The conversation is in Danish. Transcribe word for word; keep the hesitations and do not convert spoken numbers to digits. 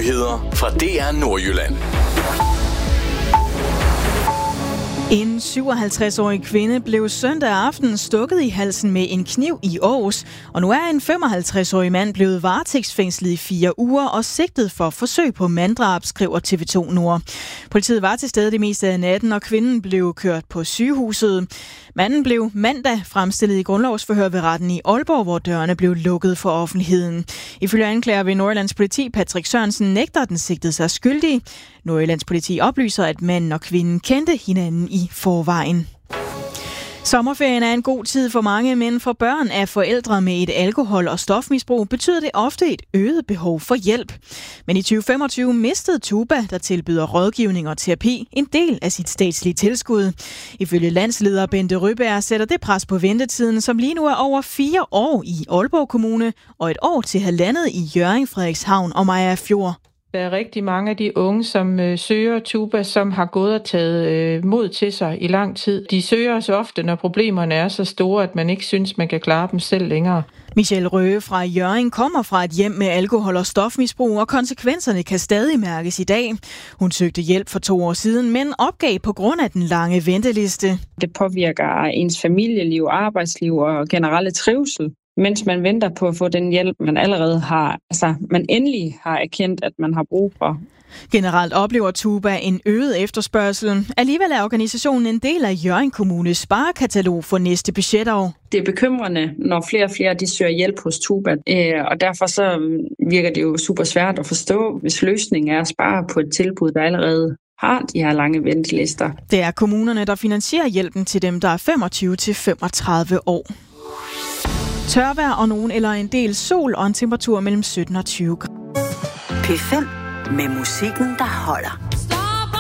Nyheder fra D R Nordjylland. En syvoghalvtreds-årig kvinde blev søndag aften stukket i halsen med en kniv i Aarhus, og nu er en femoghalvtreds-årig mand blevet varetægtsfængslet i fire uger og sigtet for forsøg på manddrab, skriver T V to Nord. Politiet var til stede det meste af natten, og kvinden blev kørt på sygehuset. Manden blev mandag fremstillet i grundlovsforhør ved retten i Aalborg, hvor dørene blev lukket for offentligheden. Ifølge anklager ved Nordjyllands politi, Patrick Sørensen, nægter den sigtede sig skyldig. Nordjyllands politi oplyser, at manden og kvinden kendte hinanden i forvejen. Sommerferien er en god tid for mange, men for børn af forældre med et alkohol- og stofmisbrug betyder det ofte et øget behov for hjælp. Men i tyve femogtyve mistede Tuba, der tilbyder rådgivning og terapi, en del af sit statslige tilskud. Ifølge landsleder Bente Røberg sætter det pres på ventetiden, som lige nu er over fire år i Aalborg Kommune og et år til halvandet i Hjørring, Frederikshavn og Mariagerfjord. Der er rigtig mange af de unge, som øh, søger Tuba, som har gået og taget øh, mod til sig i lang tid. De søger os ofte, når problemerne er så store, at man ikke synes, man kan klare dem selv længere. Michelle Røge fra Hjørring kommer fra et hjem med alkohol- og stofmisbrug, og konsekvenserne kan stadig mærkes i dag. Hun søgte hjælp for to år siden, men opgav på grund af den lange venteliste. Det påvirker ens familieliv, arbejdsliv og generelle trivsel, mens man venter på at få den hjælp, man allerede har, altså man endelig har erkendt, at man har brug for. Generelt oplever Tuba en øget efterspørgsel. Alligevel er organisationen en del af Hjørring Kommunes sparekatalog for næste budgetår. Det er bekymrende, når flere og flere de søger hjælp hos Tuba, og derfor så virker det jo super svært at forstå, hvis løsningen er at spare på et tilbud, der allerede har de her lange ventelister. Det er kommunerne, der finansierer hjælpen til dem, der er femogtyve til femogtredive år. Tørvejr og nogen eller en del sol og en temperatur mellem sytten og tyve grader. P fem med musikken, der holder.